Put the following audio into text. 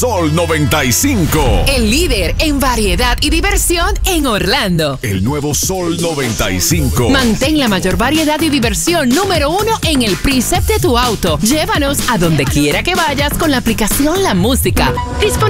Sol 95. El líder en variedad y diversión en Orlando. El nuevo Sol 95. Mantén la mayor variedad y diversión número 1 en el preset de tu auto. Llévanos a donde quiera que vayas con la aplicación La Música. Disponible